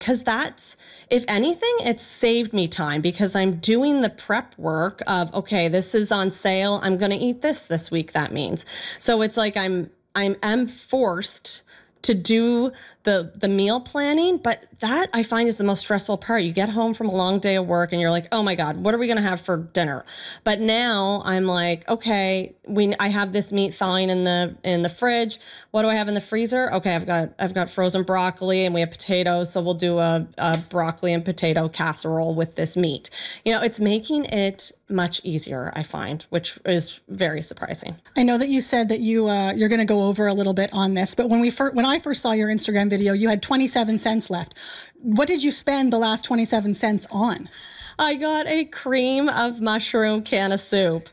Because that's, if anything, it's saved me time because I'm doing the prep work of, okay, this is on sale. I'm going to eat this week. That means. So it's like I'm forced to do the meal planning, but that I find is the most stressful part. You get home from a long day of work and you're like, oh my God, what are we going to have for dinner? But now I'm like, okay, I have this meat thawing in the fridge. What do I have in the freezer? Okay, I've got frozen broccoli and we have potatoes, so we'll do a broccoli and potato casserole with this meat. It's making it much easier, I find, which is very surprising. I know that you said that you're going to go over a little bit on this, but when I first saw your Instagram video, you had 27 cents left. What did you spend the last 27 cents on? I got a cream of mushroom can of soup.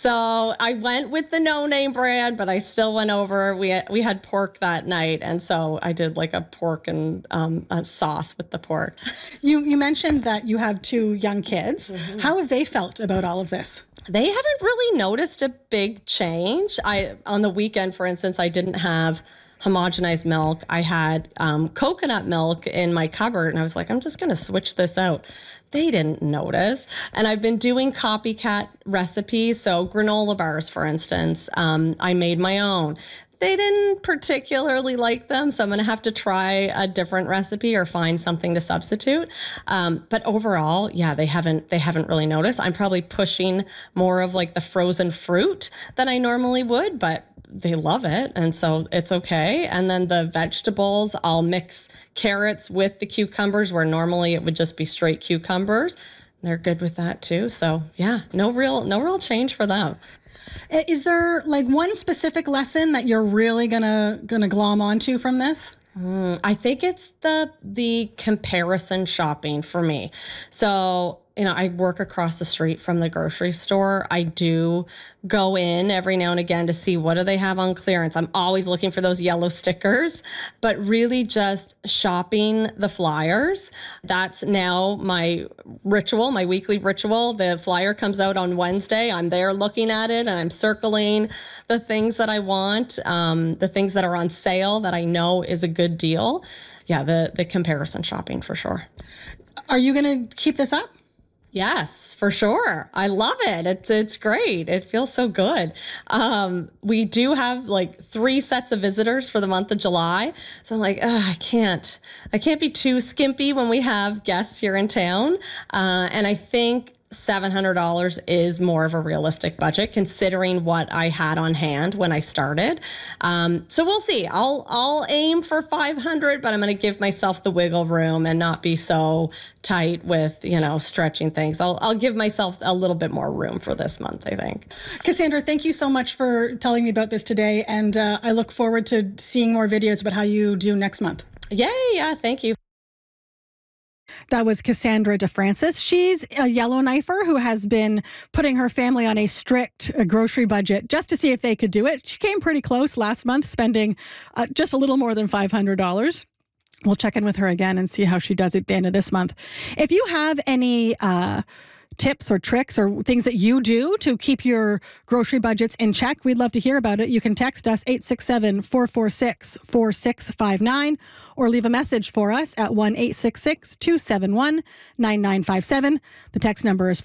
So I went with the no-name brand, but I still went over. We had pork that night, and so I did like a pork and a sauce with the pork. You mentioned that you have 2 young kids. Mm-hmm. How have they felt about all of this? They haven't really noticed a big change. On the weekend, for instance, I didn't have homogenized milk. I had coconut milk in my cupboard, and I was like, I'm just going to switch this out. They didn't notice. And I've been doing copycat recipes. So granola bars, for instance, I made my own. They didn't particularly like them, so I'm going to have to try a different recipe or find something to substitute. But overall, yeah, they haven't really noticed. I'm probably pushing more of like the frozen fruit than I normally would, but they love it, and so it's okay. And then the vegetables, I'll mix carrots with the cucumbers, where normally it would just be straight cucumbers. They're good with that too. So yeah, no real change for them. Is there like one specific lesson that you're really gonna glom onto from this? I think it's the comparison shopping for me. So, I work across the street from the grocery store. I do go in every now and again to see what do they have on clearance. I'm always looking for those yellow stickers, but really just shopping the flyers. That's now my ritual, my weekly ritual. The flyer comes out on Wednesday. I'm there looking at it and I'm circling the things that I want, the things that are on sale that I know is a good deal. Yeah, the comparison shopping for sure. Are you going to keep this up? Yes, for sure. I love it. It's great. It feels so good. We do have like 3 sets of visitors for the month of July. So I'm like, I can't be too skimpy when we have guests here in town. And I think $700 is more of a realistic budget considering what I had on hand when I started. So we'll see. I'll aim for 500, but I'm going to give myself the wiggle room and not be so tight with, stretching things. I'll give myself a little bit more room for this month, I think. Cassandra, thank you so much for telling me about this today. And I look forward to seeing more videos about how you do next month. Yay. Yeah. Thank you. That was Cassandra DeFrancis. She's a Yellowknifer who has been putting her family on a strict grocery budget just to see if they could do it. She came pretty close last month, spending just a little more than $500. We'll check in with her again and see how she does at the end of this month. If you have any tips or tricks or things that you do to keep your grocery budgets in check, we'd love to hear about it. You can text us 867-446-4659 or leave a message for us at 1-866-271-9957. The text number is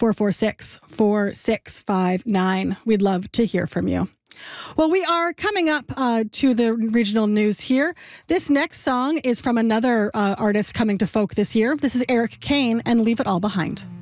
446-4659. We'd love to hear from you. Well, we are coming up to the regional news here. This next song is from another artist coming to folk this year. This is Eric Kane and Leave It All Behind.